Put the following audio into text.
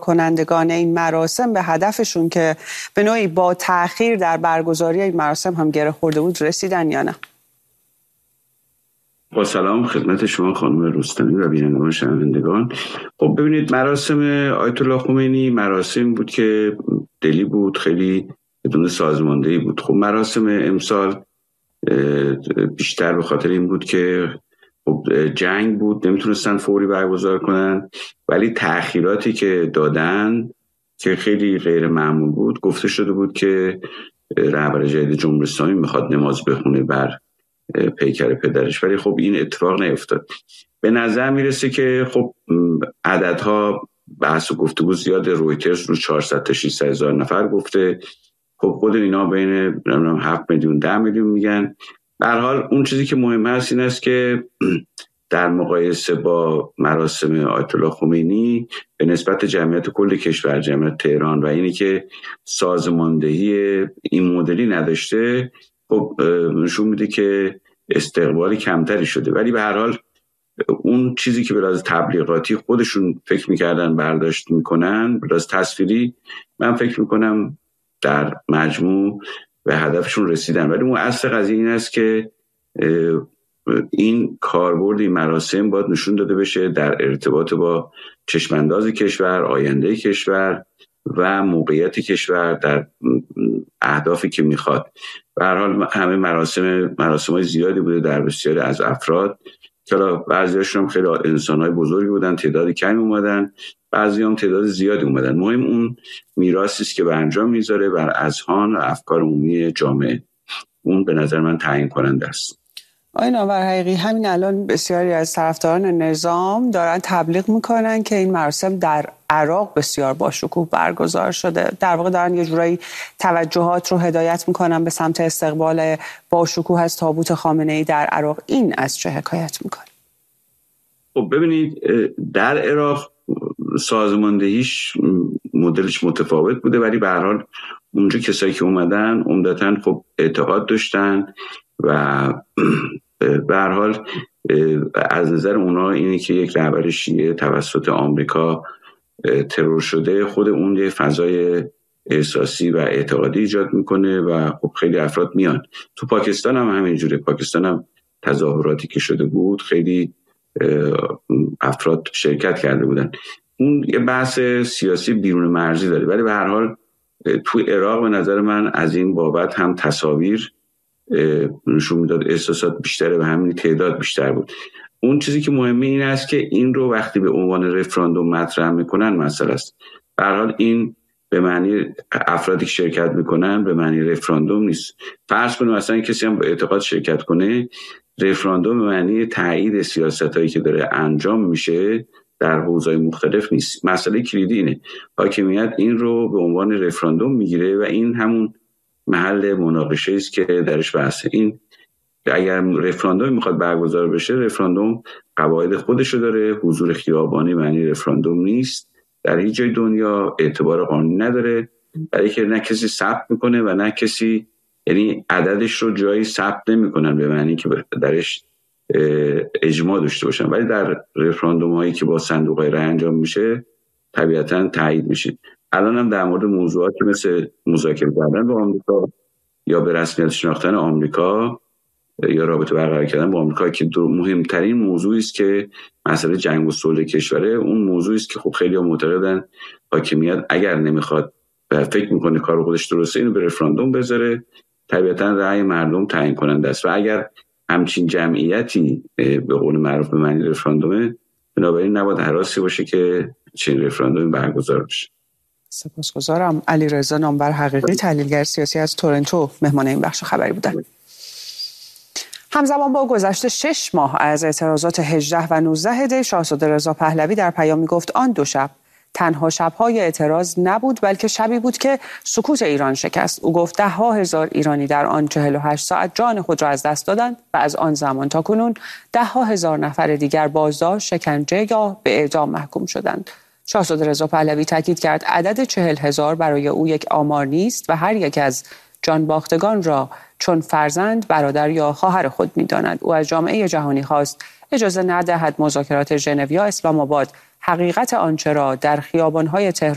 کنندگان این مراسم به هدفشون که به نوعی با تأخیر در برگزاری این مراسم هم گره خورده بود رسیدن یا نه؟ با سلام خدمت شما خانم رستمی و بینندگان شنوندگان. خب ببینید، مراسم آیت الله خمینی مراسم بود که دلی بود، خیلی بدون سازماندهی بود. خب مراسم امسال بیشتر به خاطر این بود که خب جنگ بود، نمیتونستن فوری برگزار کنن، ولی تأخیراتی که دادن که خیلی غیر معمول بود. گفته شده بود که رهبر جدید جمهوری اسلامی میخواد نماز بخونه بر پیکر پدرش، ولی خب این اتفاق نیفتاد. به نظر میرسه که خب عددها بحث و گفتگو زیاد. رویترز رو 400 تا 600 هزار نفر گفته، خب خود اینا بین 7 میلیون 10 میلیون میگن. به هر حال اون چیزی که مهم هست این است که در مقایسه با مراسم آیت الله خمینی به نسبت جمعیت کل کشور، جمعیت تهران و اینی که سازماندهی این مدلی نداشته، خب نشون میده که استقبالی کمتری شده. ولی به هر حال اون چیزی که به لحاظ تبلیغاتی خودشون فکر میکردن برداشت میکنن، به لحاظ تصویری من فکر میکنم در مجموع به هدفشون رسیدن. ولی اون اصل قضیه این است که این کاربرد این مراسم باید نشون داده بشه در ارتباط با چشمانداز کشور، آینده کشور و موقعیت کشور در اهدافی که میخواد. به هر حال همه مراسم‌های زیادی بوده در بسیاری از افراد که بعضی‌هاشون هم خیلی انسان‌های بزرگی بودن، تعداد کمی اومدن، بعضی هم تعداد زیادی اومدن. مهم اون میراثی است که به انجام میذاره بر اذهان و افکار عمومی جامعه. اون به نظر من تعیین کننده است. آقای نامور حقیقی، همین الان بسیاری از طرفداران نظام دارن تبلیغ میکنن که این مراسم در عراق بسیار با شکوه برگزار شده. در واقع دارن یه جورایی توجهات رو هدایت میکنن به سمت استقبال با شکوه از تابوت خامنه‌ای در عراق. این از چه حکایت میکنه؟ خب ببینید، در عراق سازماندهیش مدلش متفاوت بوده، ولی به هر حال اونجا کسایی که اومدن عمدتاً خب اعتقاد داشتن و به هر حال از نظر اونا اینه که یک رهبر شیعه توسط آمریکا ترور شده، خود اون یه فضای احساسی و اعتقادی ایجاد میکنه و خب خیلی افراد میان. تو پاکستان هم همینجوره. پاکستان هم تظاهراتی که شده بود خیلی افراد شرکت کرده بودن. اون یه بحث سیاسی بیرون مرزی داره، ولی به هر حال تو عراق به نظر من از این بابت هم تصاویر نشون میداد احساسات بیشتره و همین تعداد بیشتر بود. اون چیزی که مهمه این است که این رو وقتی به عنوان رفراندوم مطرح میکنن مسئله است. به هر حال این به معنی افرادی که شرکت میکنن به معنی رفراندوم نیست. فرض کنیم مثلا کسی هم با اعتقاد شرکت کنه، رفراندوم به معنی تایید سیاستایی که داره انجام میشه در حوزه‌های مختلف نیست. مسئله کلیدی اینه، حاکمیت این رو به عنوان رفراندوم میگیره و این همون محل مناقشه است که درش بحثه. این اگر رفراندوم میخواد برگزار بشه، رفراندوم قواعد خودشو داره. حضور خیابانی معنی رفراندوم نیست. در هیچ جای دنیا اعتبار قانونی نداره، برای که نه کسی ثبت میکنه و نه کسی، یعنی عددش رو جایی ثبت نمیکنن به معنی که درش اجماع داشته باشن. ولی در رفراندوم هایی که با صندوق رای انجام میشه طبیعتاً تایید میشه. الان هم در مورد موضوعاتی مثل مذاکره کردن با آمریکا یا به رسمیت شناختن آمریکا یا رابطه برقرار کردن با آمریکا که مهمترین موضوعی است که مسئله جنگ و صلح کشوره، اون موضوعی است که خب خیلی‌ها معتقدن حاکمیت اگر نمیخواد و فکر میکنه کار خودش درسته اینو به رفراندوم بذاره، طبیعتاً رأی مردم تعیین کننده است و اگر همچین جمعیتی به قول معروف به معنی رفراندومه، بنابراین نباید هراسی باشه که چنین رفراندومی برگزار بشه. سپاسگزارم. علیرضا نامور حقیقی، تحلیلگر سیاسی از تورنتو، مهمان این بخش خبری بودن. همزمان با گذشت 6 ماه از اعتراضات 18 و 19 دی، شاهزاده رضا پهلوی در پیامی گفت آن 2 شب تنها شب‌های اعتراض نبود، بلکه شبی بود که سکوت ایران شکست. او گفت 10,000 ایرانی در آن 48 ساعت جان خود را از دست دادند و از آن زمان تا کنون 10,000 نفر دیگر بازداشت، شکنجه یا به اعدام محکوم شدند. شاهزاده رضا پهلوی تاکید کرد عدد 40,000 برای او یک آمار نیست و هر یک از جانباختگان را چون فرزند، برادر یا خواهر خود می‌داند. او از جامعه جهانی خواست اجازه ندهد مذاکرات ژنو یا اسلام آباد حقیقت آنچه را در خیابان‌های تهران